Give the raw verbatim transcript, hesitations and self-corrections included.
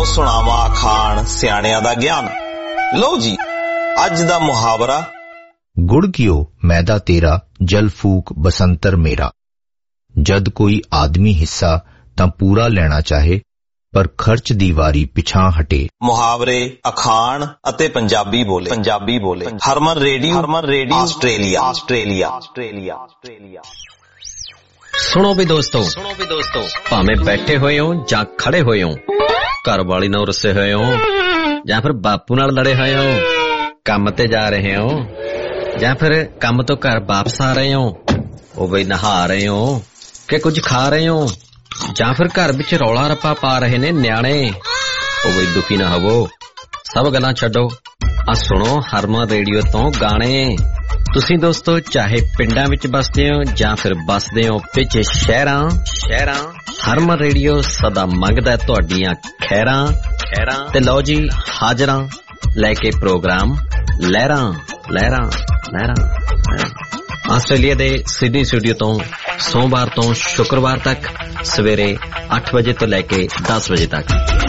सुणावा अखाण सियाणियां दा ज्ञान। लो जी अज दा मुहावरा। गुड़ कियो मैदा तेरा, जल फूक बसंतर मेरा। जद कोई आदमी हिस्सा तां पूरा लेना चाहे, पर खर्च दी वारी पिछां हटे। मुहावरे, अखाण अते पंजाबी बोले पंजाबी बोले Harman radio Harman radio Australia Australia Australia Australia. सुनो भी दोस्तों सुनो भी दोस्तों भावें बैठे होए हो जां खड़े होए हो, घर वाली नाल रुस्से होए हो जां फिर बापू नाल लड़े होए हो, काम ते जा रहे हो जां फिर काम तो घर वापस आ रहे हो, ओ बई नहा रहे हो कि कुछ खा रहे हो, जां फिर घर विच रौला रप्पा पा रहे ने न्याणे, ओ बई दुखी ना होवो, सब गल्लां छड्डो आ सुनो हरमन रेडियो तो गाने। ਤੁਸੀਂ ਦੋਸਤੋ ਚਾਹੇ ਪਿੰਡਾਂ ਵਿੱਚ ਬਸਦੇ ਹੋ ਜਾਂ ਫਿਰ ਬਸਦੇ ਹੋ ਪਿੱਛੇ ਸ਼ਹਿਰਾਂ ਸ਼ਹਿਰਾਂ ਹਰਮਨ ਰੇਡੀਓ ਸਦਾ ਮੰਗਦਾ ਤੁਹਾਡੀਆਂ ਖੈਰਾਂ ਖੈਰਾਂ ਤੇ ਲਓ ਜੀ ਹਾਜ਼ਰਾਂ ਲੈ ਕੇ ਪ੍ਰੋਗਰਾਮ ਲਹਿਰਾਂ ਲਹਿਰਾਂ ਲਹਿਰਾਂ। ਆਸਟ੍ਰੇਲੀਆ ਦੇ ਸਿਡਨੀ ਸਟੂਡੀਓ ਤੋਂ ਸੋਮਵਾਰ ਤੋਂ ਸ਼ੁੱਕਰਵਾਰ ਤੱਕ ਸਵੇਰੇ ਅੱਠ ਵਜੇ ਤੋਂ ਲੈ ਕੇ ਦਸ ਵਜੇ ਤੱਕ।